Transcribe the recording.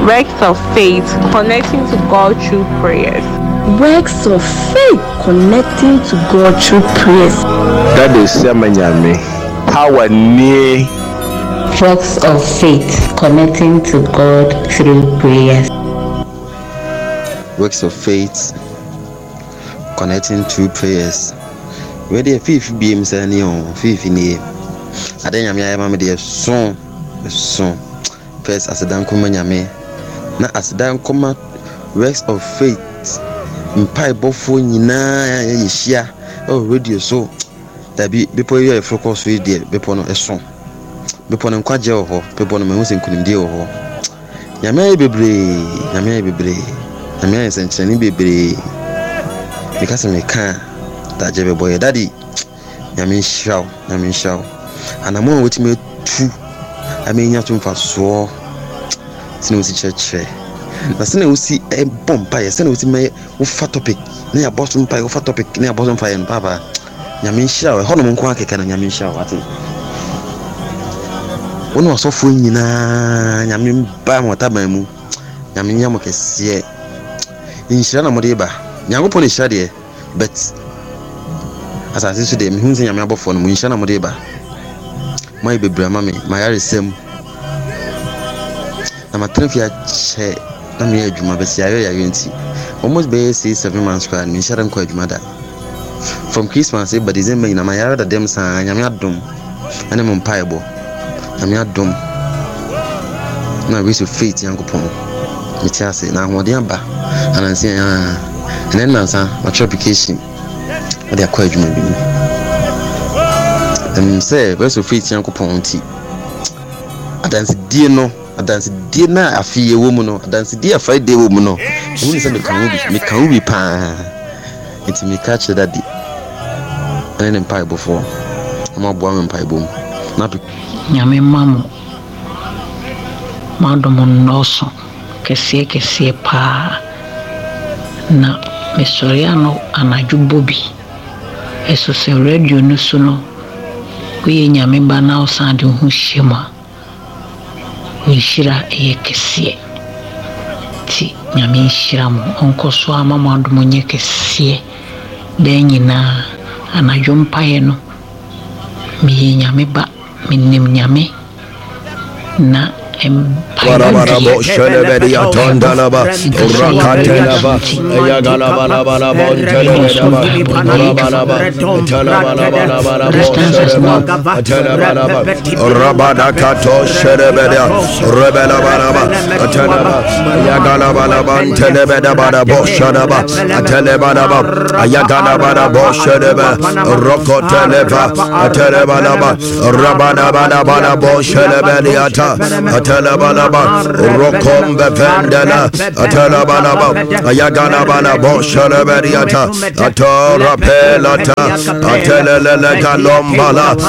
Works of faith, connecting to God through prayers. Works of faith connecting to God through prayers. That is Semanyame. Power near. Works of faith connecting to God through prayers. Works of faith connecting through prayers. Where the fifth beams and you fifth in I didn't have my song. First, as a dan come nyame. Na as dan come works of faith. Mpai bofo nyina yeshia oh radio so that be people here focus with there be pono eso be pono nkwaje ho be pono me husen kunimdie ho nyame bebre nyame senchani bebre because me kan da je be boy daddy nyame shaw anamo wetime tu amenya to mfa so sinu si cheche na sene usi bomba ya sene usi me ufa topic na ya boss mpa ufa topic na ya boss mfa yen papa nyame nhia we hono nko akeka na nyame nhia wate wono asofo nyina nyame mba motaba mu nyame nya mo kese nhia na mode ba nyankopon nhia de but asase so de me hunse nyame abofo no nhia na mode ba mai bebra mame mai aresem na matrafia che na me adwuma besi ayo ya yenti almost be 6-7 months kwa ni sharan kwa adwuma da from Christmas by December na my yara da dem sa nyame adom ane mo mpaebo nyame adom na we so faith yankopon me tiase na ahoden aba anansi ene na sa ma application ade akwa adwuma bi say we so faith yankopon ti adansi die no adansi die na afiye wo mu no adansi die Friday wo mu no woni se me kan ubi pa enti me catch that di ene mpa before ama bo am mpa bom na nyame mamu madomo noso kese pa na mesoriano anajubobi eso se radio no so no we nyame ba na osande hu shema nshira yekese ti nyame nshira mo onko so ama madomo nyekese denyina anajompaye no mi nyame ba minim nyame na Barabarabo shelebedi atondalaba rakatelaba yagalabalaba bonteleba barabalaba telebalabalaba rabada kato shelebedi rebelabalaba teleba yagalabalaba telebeda barabo shalaba telebalaba yagalabalaba sheleba rokoteleba telebalaba rabada balaba shelebedi ata Atalabalaba, Rokom Bevendela, Atalabalaba, Ayagalabalaba, Shalaberiata, Atora Pelata, Atelele Galombala.